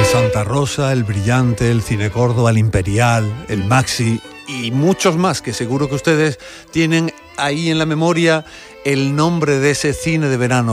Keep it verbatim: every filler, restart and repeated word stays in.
El Santa Rosa, el Brillante, el Cine Córdoba, el Imperial, el Maxi y muchos más que seguro que ustedes tienen ahí en la memoria el nombre de ese cine de verano